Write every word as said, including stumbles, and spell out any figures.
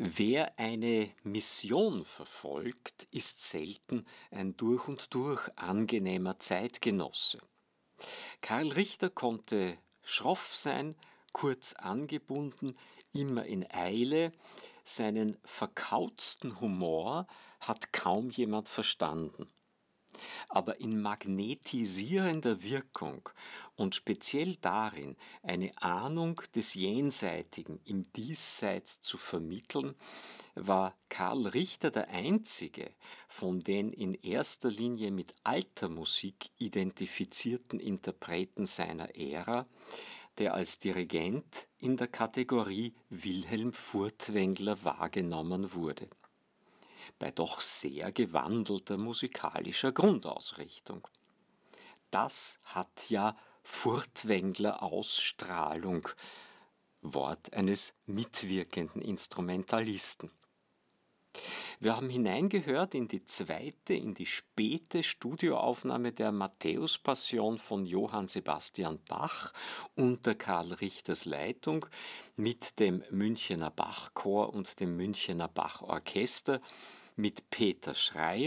Wer eine Mission verfolgt, ist selten ein durch und durch angenehmer Zeitgenosse. Karl Richter konnte schroff sein, kurz angebunden, immer in Eile. Seinen verkauzten Humor hat kaum jemand verstanden. Aber in magnetisierender Wirkung und speziell darin, eine Ahnung des Jenseitigen im Diesseits zu vermitteln, war Karl Richter der einzige von den in erster Linie mit alter Musik identifizierten Interpreten seiner Ära, der als Dirigent in der Kategorie Wilhelm Furtwängler wahrgenommen wurde, bei doch sehr gewandelter musikalischer Grundausrichtung. Das hat ja Furtwängler Ausstrahlung, Wort eines mitwirkenden Instrumentalisten. Wir haben hineingehört in die zweite, in die späte Studioaufnahme der Matthäus-Passion von Johann Sebastian Bach unter Karl Richters Leitung mit dem Münchener Bachchor und dem Münchener Bachorchester, mit Peter Schreyer